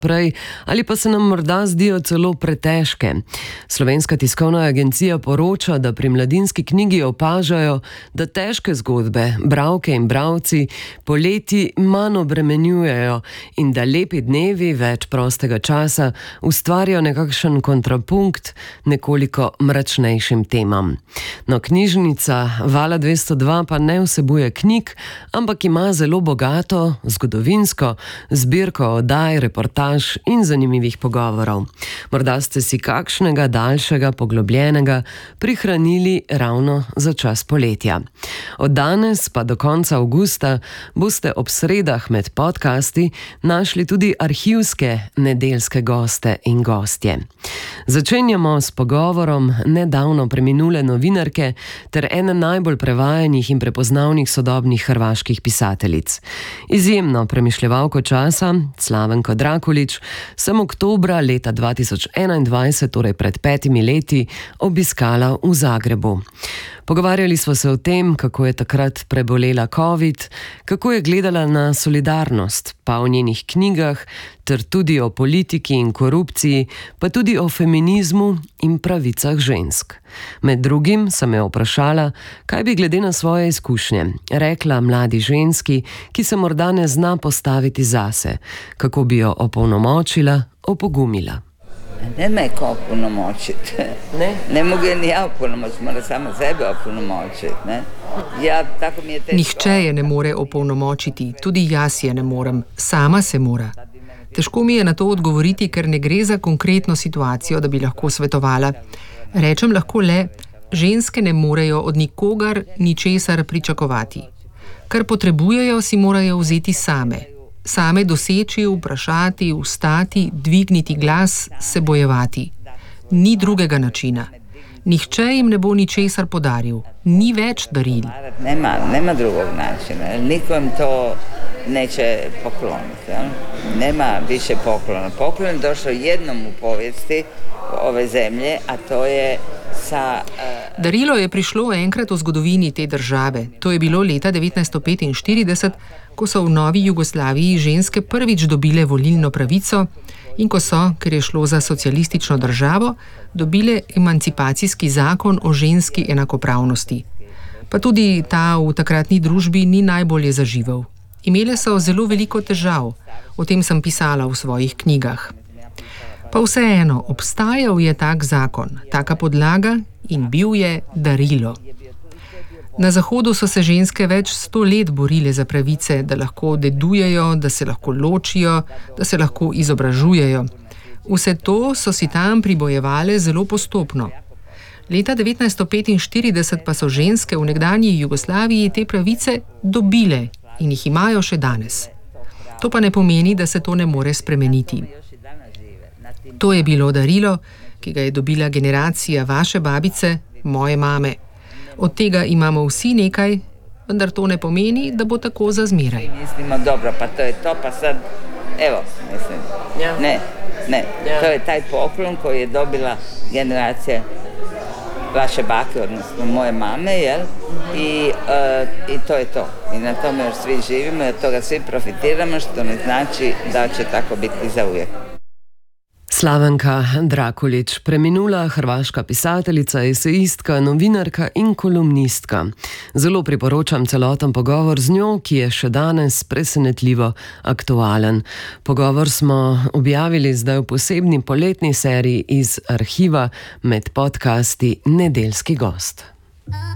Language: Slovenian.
prej, ali pa se nam morda zdijo celo pretežke. Slovenska tiskovna agencija poroča, da pri Mladinski knjigi opažajo, da težke zgodbe bralke in bralci poleti manj obremenjujejo in da lepi dnevi več prostega časa ustvarjajo nekakšen kontrapunkt nekoliko mračnejšim temam. No, knjižnica Vala 202 pa ne vsebuje knjig, ampak ima zelo bogato zgodovinsko zbirko oddaj, reportaž in zanimivih pogovorov. Morda ste si kakšnega daljšega, poglobljenega prihranili ravno za čas poletja. Od danes pa do konca avgusta boste ob sredah med podcasti našli tudi arhivske nedeljske goste in gostje. Začenjamo s pogovorom nedavno preminule novinarke ter ene najbolj prevajanih in prepoznavnih sodobnih hrvaških pisateljic. Izjemno premišljevalko časa, Slavenko Drakulić, sem oktobra leta 2021, torej pred 5 leti, obiskala v Zagrebu. Pogovarjali smo se o tem, kako je takrat prebolela COVID, kako je gledala na solidarnost, pa o njenih knjigah, ter tudi o politiki in korupciji, pa tudi o feminizmu in pravicah žensk. Med drugim sem jo vprašala, kaj bi glede na svoje izkušnje rekla mladi ženski, ki se morda ne zna postaviti zase, kako bi jo opolnomočila, opogumila. Nema je ko opolnomočiti. Ne mogu je ni ja opolnomočiti, mora sama sebe opolnomočiti. Nihče je ne more opolnomočiti, tudi jaz je ne morem, sama se mora. Težko mi je na to odgovoriti, ker ne gre za konkretno situacijo, da bi lahko svetovala. Rečem lahko le, ženske ne morejo od nikogar ničesar pričakovati. Kar potrebujejo, si morajo vzeti same. Same doseči, vprašati, vstati, dvigniti glas, se bojevati. Ni drugega načina. Nihče jim ne bo ničesar podaril. Ni več daril. Nema drugog načina. Niko jim to neće pokloniti. Nema više poklona. Poklon je došao jednom u povijesti ove zemlje, a to je Darilo je prišlo enkrat v zgodovini te države. To je bilo leta 1945, ko so v novi Jugoslaviji ženske prvič dobile volilno pravico in ko so, ker je šlo za socialistično državo, dobile emancipacijski zakon o ženski enakopravnosti. Pa tudi ta v takratni družbi ni najbolje zaživel. Imele so zelo veliko težav, o tem sem pisala v svojih knjigah. Pa vseeno, obstajal je tak zakon, taka podlaga in bil je darilo. Na Zahodu so se ženske več 100 let borile za pravice, da lahko dedujejo, da se lahko ločijo, da se lahko izobražujejo. Vse to so si tam pribojevale zelo postopno. Leta 1945 pa so ženske v nekdanji Jugoslaviji te pravice dobile in jih imajo še danes. To pa ne pomeni, da se to ne more spremeniti. To je bilo darilo, ki ga je dobila generacija vaše babice, moje mame. Od tega imamo vsi nekaj, vendar to ne pomeni, da bo tako za zmeraj. Mislimo, dobro, pa to je to, pa sad, evo, mislim, ne, to je taj poklon koji je dobila generacija vaše bake, odnosno moje mame, jel? I to je to. I na tome još svi živimo i od toga svi profitiramo, što ne znači da će tako biti zauvijek. Slavenka Drakulić, preminula hrvaška pisateljica, esejistka, novinarka in kolumnistka. Zelo priporočam celoten pogovor z njo, ki je še danes presenetljivo aktualen. Pogovor smo objavili zdaj v posebni poletni seriji iz arhiva med podcasti Nedeljski gost.